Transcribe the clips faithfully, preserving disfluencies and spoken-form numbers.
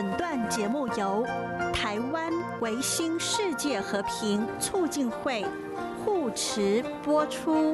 本段节目由台湾维新世界和平促进会护持播出。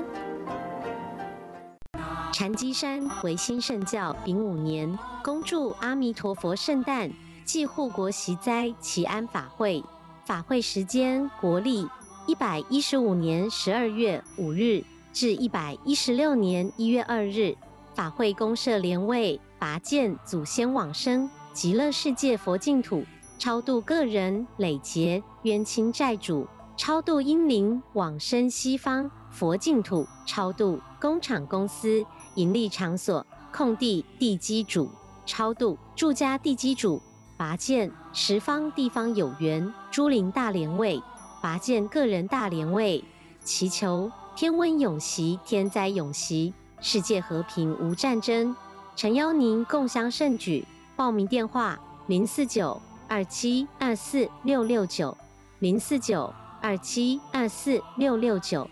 禅机山维新圣教丙午年，恭祝阿弥陀佛圣诞暨护国息灾祈安法会。法会时间国历一百一十五年十二月五日至一百一十六年一月二日。法会公设莲位，拔剑祖先往生极乐世界佛净土，超度个人累劫冤亲债主，超度阴灵往生西方佛净土，超度工厂公司营利场所空地地基主，超度住家地基主，拔剑十方地方有缘诸灵大莲位，拔剑个人大莲位，祈求天温永息，天灾永息，世界和平无战争。诚邀您共襄盛举，报名电话零四九二七二四六六九零四九二七二四六六九。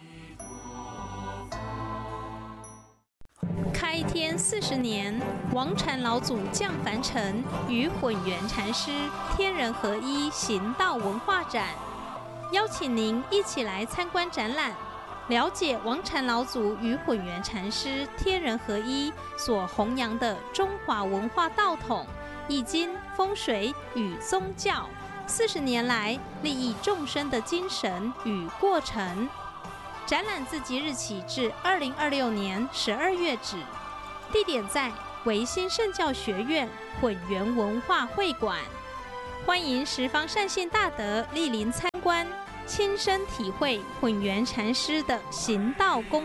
开天四十年，王禅老祖降凡尘，与混元禅师天人合一行道文化展，邀请您一起来参观展览，了解王禅老祖与混元禅师天人合一所弘扬的中华文化道统、易经、风水与宗教四十年来利益众生的精神与过程。展览自即日起至二零二六年十二月止，地点在维新圣教学院混元文化会馆，欢迎十方善信大德莅临参观，亲身体会混元禅师的行道功